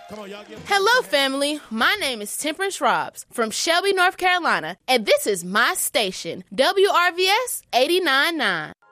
Hello, family. My name is Temperance Robs from Shelby, North Carolina, and this is my station, WRVS 89.9.